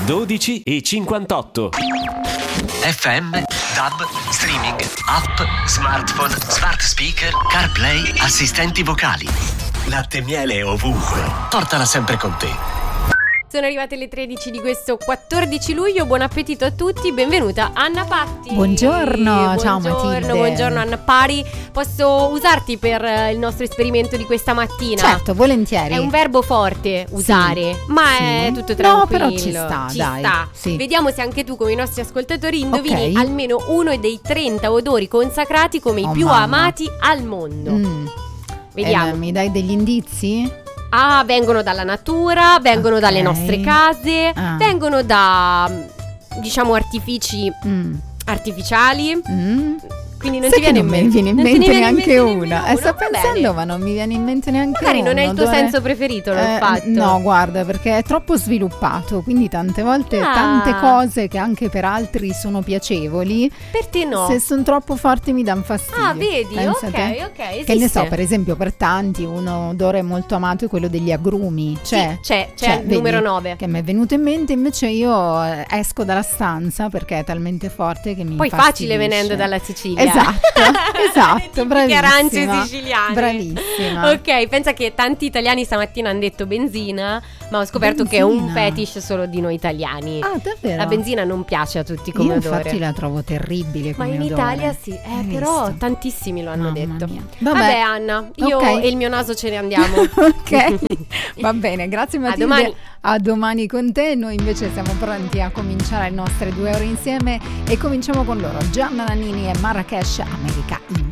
12:58. FM, DAB, streaming, app, smartphone, smart speaker, CarPlay, assistenti vocali. Latte e miele ovunque. Portala sempre con te. Sono arrivate le 13 di questo 14 luglio, buon appetito a tutti, benvenuta Anna Patti. Buongiorno, ciao Matilde. Buongiorno Anna Pari, posso usarti per il nostro esperimento di questa mattina? Certo, volentieri. È un verbo forte usare, sì, ma sì. è tutto tranquillo. No, però ci sta, dai. Sì. Vediamo se anche tu, come i nostri ascoltatori, indovini Ok. almeno uno dei 30 odori consacrati come i più mamma. amati al mondo. Vediamo. Mi dai degli indizi? Vengono dalla natura, vengono dalle Ok. nostre case, vengono da, diciamo, artifici artificiali. Quindi non Sai ti viene che in non mente? mi viene in Non te mente ne viene in neanche mente una. nemmeno Sto Va pensando, bene. ma non mi viene in mente neanche Magari una. non è il tuo senso preferito, l'ho fatto. No, guarda, perché è troppo sviluppato, quindi tante volte Ah. tante cose che anche per altri sono piacevoli, Per te no. se sono troppo forti mi danno fastidio. Ah, vedi? Pensa te. Ok, Che ne esiste. so, per esempio, per tanti un odore molto amato è quello degli agrumi. C'è il vedi, numero 9. Che mi è venuto in mente, invece io esco dalla stanza perché è talmente forte che mi Poi facile infastidisce. venendo dalla Sicilia. Esatto, Tipiche arance bravissima. siciliane. Bravissima. Ok, pensa che tanti italiani stamattina hanno detto benzina, ma ho scoperto che è un fetish solo di noi italiani. Ah, davvero? La benzina non piace a tutti come Io odore. infatti la trovo terribile Ma come in odore. Italia sì, Hai però visto? tantissimi lo hanno Mamma detto. mia. Vabbè Anna, io Ok. e il mio naso ce ne andiamo. Ok, va bene, grazie Matilde. domani. A domani con te. Noi invece siamo pronti a cominciare le nostre 2 ore insieme e cominciamo con loro, Gianna Nannini e Marrakesh, America in